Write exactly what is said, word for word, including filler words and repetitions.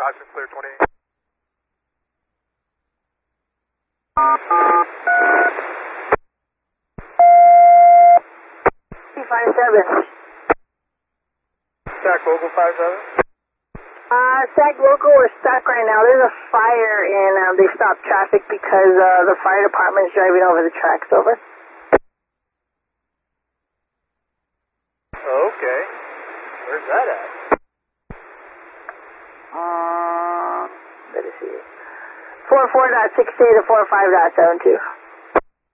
Washington, clear twenty. five seven. Stack local five seven. Uh, Stack local, we're stuck right now. There's a fire and uh, they stopped traffic because uh, the fire department is driving over the tracks. Over. Okay. Where's that at? Uh, let us see. four four dot six eight to four five dot seven two.